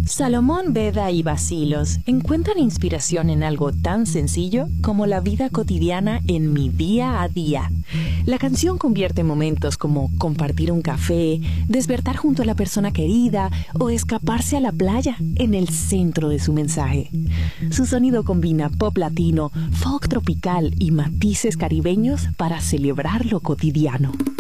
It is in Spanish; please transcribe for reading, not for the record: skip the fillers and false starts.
Salomón, Beda y Bacilos encuentran inspiración en algo tan sencillo como la vida cotidiana en mi día a día. La canción convierte momentos como compartir un café, despertar junto a la persona querida o escaparse a la playa en el centro de su mensaje. Su sonido combina pop latino, folk tropical y matices caribeños para celebrar lo cotidiano.